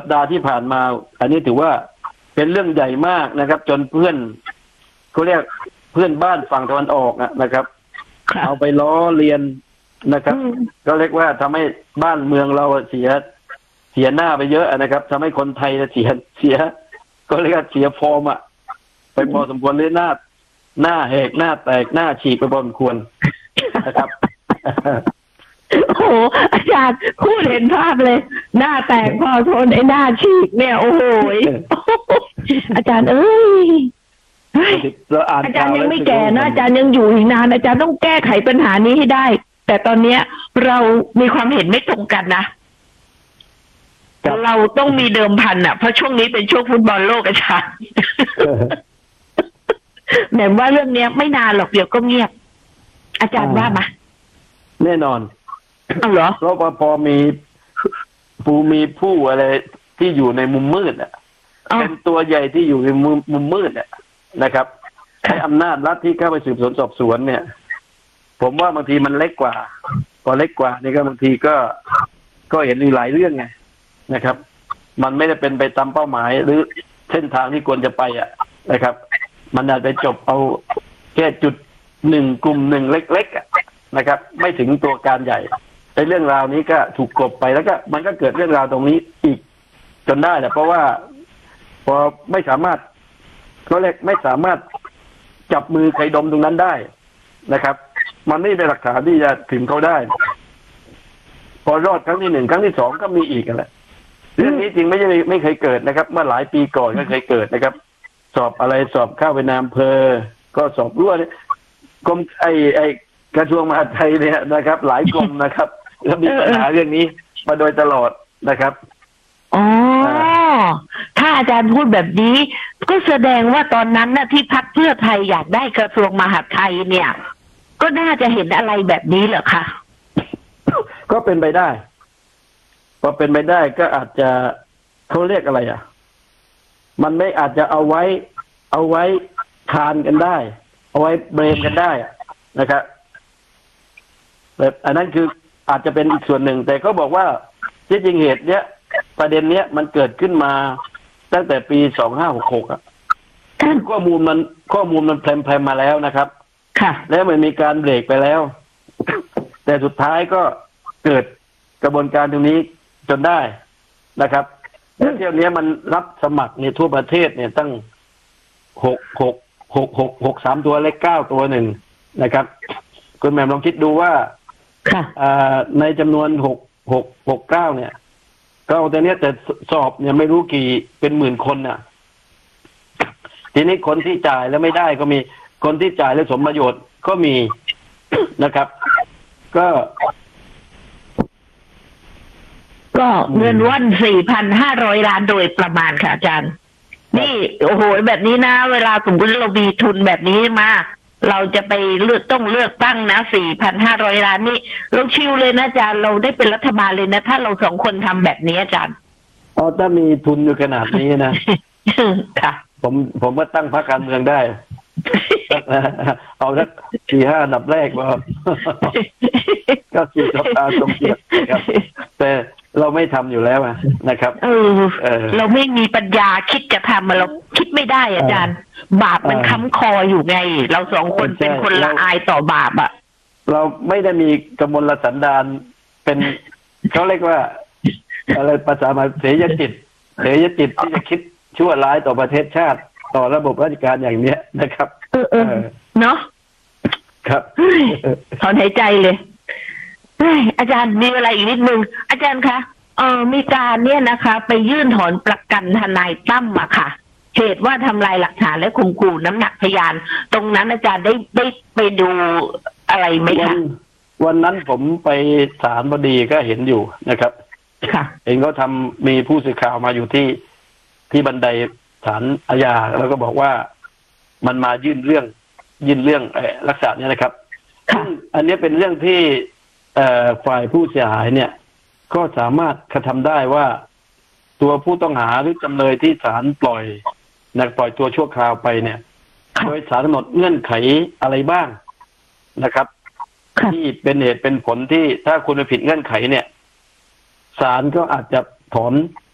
ดาห์ที่ผ่านมา อันนี้ถือว่าเป็นเรื่องใหญ่มากนะครับ จนเพื่อนเขาเรียกเพื่อนบ้านฝั่งตะวันออกนะครับเอาไปล้อเลียนนะครับก็เรียกว่าทำให้บ้านเมืองเราเสียหน้าไปเยอะนะครับทำให้คนไทยเสียก็เรียกว่าเสียฟอร์มไปพอสมควรเลยหน้าแหกหน้าแตกหน้าฉีกไปพอสมควรนะครับโอ้โหอาจารย์พูดเห็นภาพเลยหน้าแตกพอทนไอ้หน้าฉีกเนี่ยโอ้โหอาจารย์เอ้ยอาจารย์ยังไม่แก่นะอาจารย์ยังอยู่อีกนานอาจารย์ต้องแก้ไขปัญหานี้ให้ได้แต่ตอนเนี้ยเรามีความเห็นไม่ตรงกันนะเราต้องมีเดิมพันเพราะช่วงนี้เป็นช่วงฟุตบอลโลกอาจารย์แต่ว่าเรื่องเนี้ยไม่นานหรอกเดี๋ยวก็เงียบอาจารย์ว่ามาแน่นอนเอาเหรอเพราะว่าพอมีผู้อะไรที่อยู่ในมุมมืดเป็นตัวใหญ่ที่อยู่ในมุมมืดนะครับใช้อำนาจรัฐที่เข้าไปสืบสวนสอบสวนเนี่ยผมว่าบางทีมันเล็กกว่าพอเล็กกว่านี่ก็บางทีก็เห็นมีหลายเรื่องไงนะครับมันไม่ได้เป็นไปตามเป้าหมายหรือเส้นทางที่ควรจะไปนะครับมันอาจไปจบเอาแค่จุดหนึ่งกลุ่มหนึ่งเล็กๆนะครับไม่ถึงตัวการใหญ่ไอ้เรื่องราวนี้ก็ถูกกลบไปแล้วก็มันก็เกิดเรื่องราวตรงนี้อีกจนได้เพราะว่าพอไม่สามารถไม่สามารถจับมือใครดมตรงนั้นได้นะครับมันไม่เป็นหลักฐานที่จะถึงเขาได้พอรอดครั้งที่หนึ่งครั้งที่สองก็มีอีกแหละเรื่องนี้จริงไม่เคยเกิดนะครับเมื่อหลายปีก่อนก็เคยเกิดนะครับสอบเข้าไปนายอำเภอก็สอบรั่วเนี่ยกรมไอกระทรวงมหาดไทยเนี่ยนะครับหลายกรมนะครับแล้วมีปัญหาเรื่องนี้มาโดยตลอดนะครับอ๋อถ้าอาจารย์พูดแบบนี้ก็แสดงว่าตอนนั้นน่ะที่พรรคเพื่อไทยอยากได้กระทรวงมหาดไทยเนี่ยก็น่าจะเห็นอะไรแบบนี้เหรอคะก็เป็นไปได้พอเป็นไปได้ก็อาจจะเขาเรียกอะไรมันไม่อาจจะเอาไว้ทานกันได้เอาไว้เบรมกันได้นะครับแบบอันนั้นคืออาจจะเป็นอีกส่วนหนึ่งแต่เขาบอกว่าที่จริงเหตุเนี้ยประเด็นเนี้ยมันเกิดขึ้นมาตั้งแต่ปี2566ข้อมูลมันแพร่มาแล้วนะครับค่ะแล้วมันมีการเบรกไปแล้วแต่สุดท้ายก็เกิดกระบวนการตรงนี้จนได้นะครับแล้วเที่ยวนี้มันรับสมัครในทั่วประเทศเนี่ยตั้ง6 3ตัวเลข9ตัวหนึ่งนะครับคุณแม่ลองคิดดูว่าในจำนวน6 9เนี่ยก็เอาแต่เนี้ยแต่สอบเนี่ยไม่รู้กี่เป็นหมื่นคนทีนี้คนที่จ่ายแล้วไม่ได้ก็มีคนที่จ่ายแล้วสมประโยชน์ก็มีนะครับก็เงินว่อน 4,500 ล้านโดยประมาณค่ะอาจารย์นี่โอ้โหแบบนี้นะเวลาสมมติเรามีทุนแบบนี้มาเราจะไปเลือกตั้งนะ 4,500 ล้านนี่เราชิวเลยนะอาจารย์เราได้เป็นรัฐบาลเลยนะถ้าเราสองคนทำแบบนี้อาจารย์ถ้ามีทุนอยู่ขนาดนี้นะค่ะผมก็ตั้งพรรคการเมืองได้เอาสัก 4-5 อันดับแรกว่าก็4 สัปดาห์ตรงเกียรติครับแต่เราไม่ทำอยู่แล้วนะครับเราไม่มีปัญญาคิดจะทำเราคิดไม่ได้อาจารย์บาปมันค้ำคออยู่ไงเราสองคนเป็นคนละอายต่อบาปเราไม่ได้มีกมลสันดานเป็นเขาเรียกว่าอะไรภาษาเสยจิตที่จะคิดชั่วร้ายต่อประเทศชาติต่อระบบราชการอย่างเนี้ยนะครับเนาะครับถอนหายใจเลยอาจารย์มีเวลาอีกนิดนึงอาจารย์คะมีการเนี่ยนะคะไปยื่นถอนประกันทนายตั้มค่ะเหตุว่าทำลายหลักฐานและข่มขู่น้ำหนักพยานตรงนั้นอาจารย์ได้ไปดูอะไรไหมคะวันนั้นผมไปศาลบดีก็เห็นอยู่นะครับค่ะเห็นเขามีผู้สื่อข่าวมาอยู่ที่บันไดศาลอาญาแล้วก็บอกว่ามันมายื่นเรื่องลักษณะนี้นะครับซึ่งอันนี้เป็นเรื่องที่ฝ่ายผู้เสียหายเนี่ยก็สามารถกระทำได้ว่าตัวผู้ต้องหาหรือจำเลยที่ศาลปล่อยตัวชั่วคราวไปเนี่ยโดยศาลกำหนดเงื่อนไขอะไรบ้างนะครับที่เป็นเหตุเป็นผลที่ถ้าคุณไปผิดเงื่อนไขเนี่ยศาลก็อาจจะถอน